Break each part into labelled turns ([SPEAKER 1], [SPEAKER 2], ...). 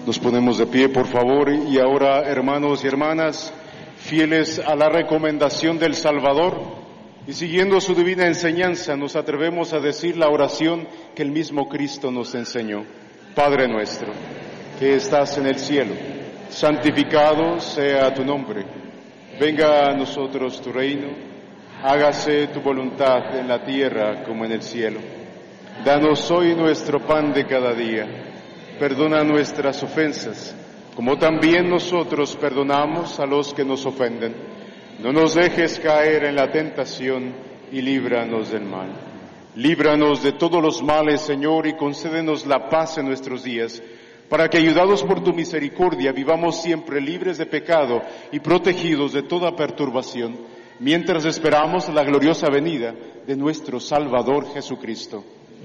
[SPEAKER 1] Nos ponemos de pie, por favor, y ahora, hermanos y hermanas, fieles a la recomendación del Salvador y siguiendo su divina enseñanza, nos atrevemos a decir la oración que el mismo Cristo nos enseñó. Padre nuestro, que estás en el cielo, santificado sea tu nombre. Venga a nosotros tu reino, hágase tu voluntad en la tierra como en el cielo. Danos hoy nuestro pan de cada día. Perdona nuestras ofensas, como también nosotros perdonamos a los que nos ofenden. No nos dejes caer en la tentación y líbranos del mal. Líbranos de todos los males, Señor, y concédenos la paz en nuestros días, para que, ayudados por tu misericordia, vivamos siempre libres de pecado y protegidos de toda perturbación, mientras esperamos la gloriosa venida de nuestro Salvador Jesucristo.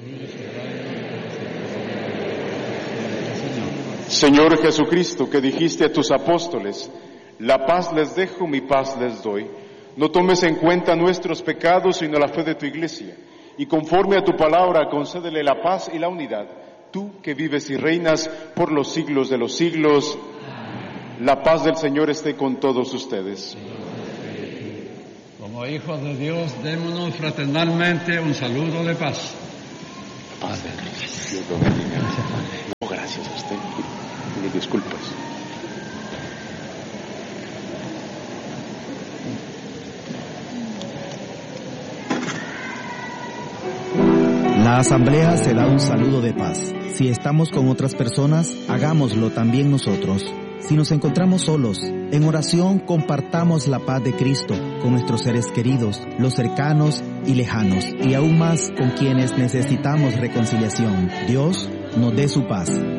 [SPEAKER 1] Señor Jesucristo, que dijiste a tus apóstoles, la paz les dejo, mi paz les doy. No tomes en cuenta nuestros pecados, sino la fe de tu Iglesia, y conforme a tu palabra, concédele la paz y la unidad. Tú que vives y reinas por los siglos de los siglos, la paz del Señor esté con todos ustedes.
[SPEAKER 2] Como hijos de Dios, démonos fraternalmente un saludo de paz.
[SPEAKER 1] Paz de Cristo. Dios lo bendiga. No, gracias a usted. Mis disculpas.
[SPEAKER 3] La asamblea se da un saludo de paz. Si estamos con otras personas, hagámoslo también nosotros. Si nos encontramos solos, en oración compartamos la paz de Cristo con nuestros seres queridos, los cercanos y lejanos, y aún más con quienes necesitamos reconciliación. Dios nos dé su paz.